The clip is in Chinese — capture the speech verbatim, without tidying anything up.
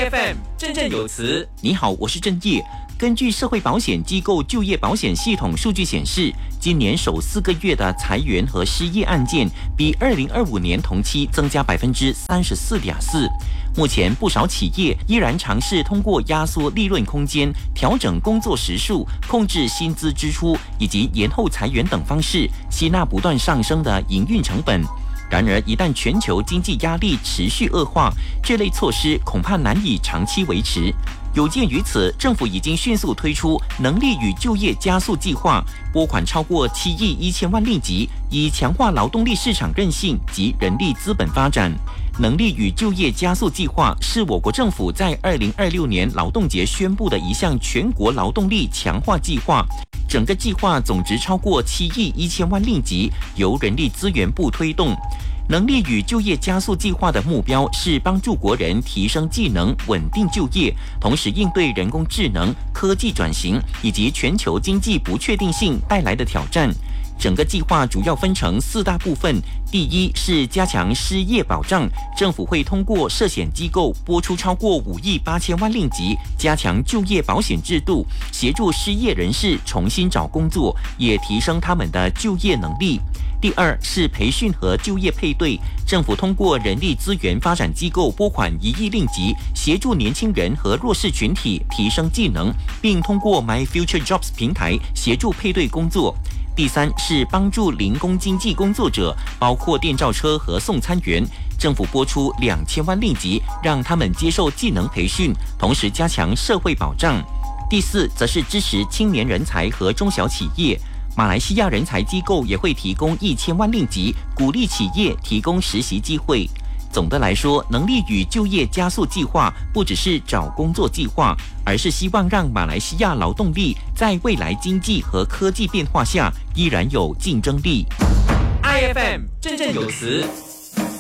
I F M 振振有词。 你好，我是郑业。根据社会保险机构就业保险系统数据显示，今年首四个月的裁员和失业案件比二零二五年同期增加百分之三十四点四。目前不少企业依然尝试通过压缩利润空间、调整工作时数、控制薪资支出以及延后裁员等方式，吸纳不断上升的营运成本。然而，一旦全球经济压力持续恶化，这类措施恐怕难以长期维持。有鉴于此，政府已经迅速推出能力与就业加速计划，拨款超过七亿一千万令吉，以强化劳动力市场韧性及人力资本发展。能力与就业加速计划是我国政府在二零二六年劳动节宣布的一项全国劳动力强化计划。整个计划总值超过七亿一千万令吉，由人力资源部推动。能力与就业加速计划的目标是帮助国人提升技能、稳定就业，同时应对人工智能、科技转型以及全球经济不确定性带来的挑战。整个计划主要分成四大部分。第一是加强失业保障，政府会通过社险机构拨出超过五亿八千万令吉，加强就业保险制度，协助失业人士重新找工作，也提升他们的就业能力。第二是培训和就业配对，政府通过人力资源发展机构拨款一亿令吉，协助年轻人和弱势群体提升技能，并通过 My Future Jobs 平台协助配对工作。第三是帮助零工经济工作者，包括电召车和送餐员，政府拨出两千万令吉，让他们接受技能培训，同时加强社会保障。第四则是支持青年人才和中小企业，马来西亚人才机构也会提供一千万令吉，鼓励企业提供实习机会。总的来说，能力与就业加速计划不只是找工作计划，而是希望让马来西亚劳动力在未来经济和科技变化下依然有竞争力。 I F M 振振有词。